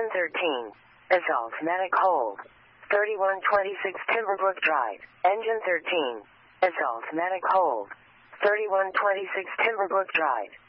Engine 13. Assault Medic hold. 3126 Timberbrook Drive. Engine 13. Assault Medic hold. 3126 Timberbrook Drive.